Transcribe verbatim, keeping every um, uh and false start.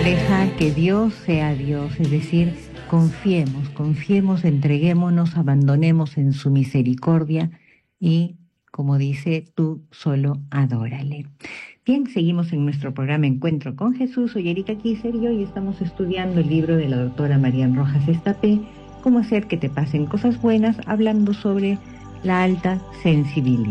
Deja que Dios sea Dios, es decir, confiemos, confiemos, entreguémonos, abandonemos en su misericordia y, como dice, tú solo adórale. Bien, seguimos en nuestro programa Encuentro con Jesús. Soy Erika Kisser y hoy estamos estudiando el libro de la doctora Marian Rojas Estapé, Cómo hacer que te pasen cosas buenas, hablando sobre la alta sensibilidad.